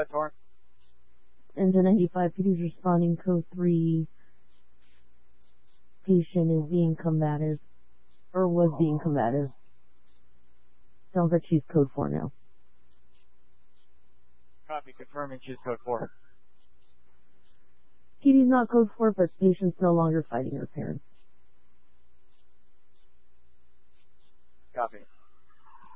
ahead, Torrent. Engine 95, PD's responding, code 3. Patient is being combative. Or was being combative. Sounds like she's code 4 now. Copy, confirming she's code 4. PD's not code 4, but patient's no longer fighting her parents. Copy.